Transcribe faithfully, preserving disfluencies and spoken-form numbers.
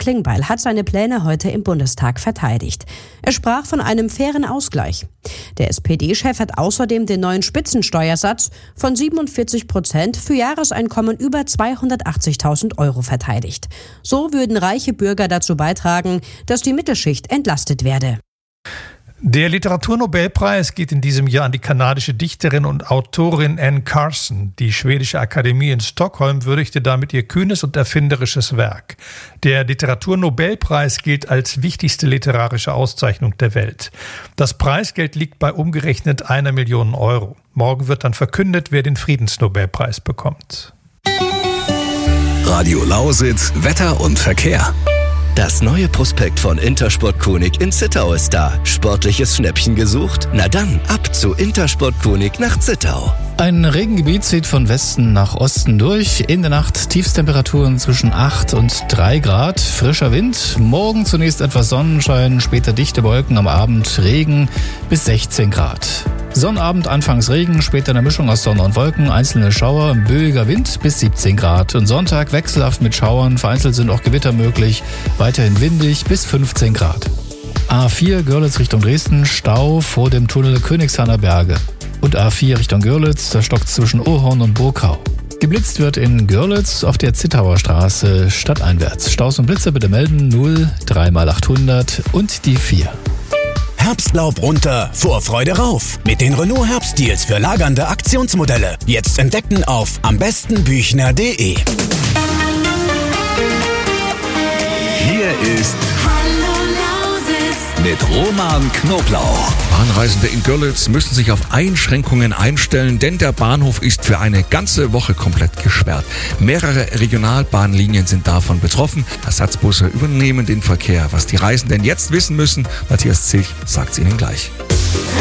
Klingbeil hat seine Pläne heute im Bundestag verteidigt. Er sprach von einem fairen Ausgleich. Der S P D-Chef hat außerdem den neuen Spitzensteuersatz von siebenundvierzig Prozent für Jahreseinkommen über zweihundertachtzigtausend Euro verteidigt. So würden reiche Bürger dazu beitragen, dass die Mittelschicht entlastet werde. Der Literaturnobelpreis geht in diesem Jahr an die kanadische Dichterin und Autorin Anne Carson. Die schwedische Akademie in Stockholm würdigte damit ihr kühnes und erfinderisches Werk. Der Literaturnobelpreis gilt als wichtigste literarische Auszeichnung der Welt. Das Preisgeld liegt bei umgerechnet einer Million Euro. Morgen wird dann verkündet, wer den Friedensnobelpreis bekommt. Radio Lausitz, Wetter und Verkehr. Das neue Prospekt von Intersport Konig in Zittau ist da. Sportliches Schnäppchen gesucht? Na dann, ab zu Intersport Konig nach Zittau. Ein Regengebiet zieht von Westen nach Osten durch. In der Nacht Tiefstemperaturen zwischen acht und drei Grad. Frischer Wind. Morgen zunächst etwas Sonnenschein, später dichte Wolken, am Abend Regen bis sechzehn Grad. Sonnabend anfangs Regen, später eine Mischung aus Sonne und Wolken, einzelne Schauer, böiger Wind bis siebzehn Grad. Und Sonntag wechselhaft mit Schauern, vereinzelt sind auch Gewitter möglich, weiterhin windig bis fünfzehn Grad. A vier Görlitz Richtung Dresden, Stau vor dem Tunnel Königshahner Berge. Und A vier Richtung Görlitz, da stockt zwischen Ohorn und Burkau. Geblitzt wird in Görlitz auf der Zittauer Straße stadteinwärts. Staus und Blitze bitte melden null drei mal achthundert und die vier. Herbstlaub runter, Vorfreude rauf. Mit den Renault Herbstdeals für lagernde Aktionsmodelle. Jetzt entdecken auf am besten büchner punkt de. Hier ist mit Roman Knoblauch. Bahnreisende in Görlitz müssen sich auf Einschränkungen einstellen, denn der Bahnhof ist für eine ganze Woche komplett gesperrt. Mehrere Regionalbahnlinien sind davon betroffen. Ersatzbusse übernehmen den Verkehr. Was die Reisenden jetzt wissen müssen, Matthias Zilch sagt es Ihnen gleich.